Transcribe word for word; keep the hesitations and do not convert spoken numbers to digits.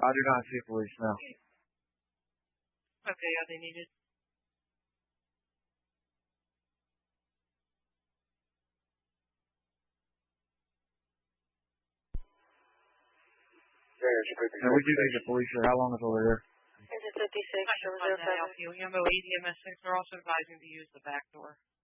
I do not see police now. Okay, are they needed? No, we do need the police here. How long is over here? Is it fifty-six? I can find that out for you. M O E, E M S six are also advising to use the back door.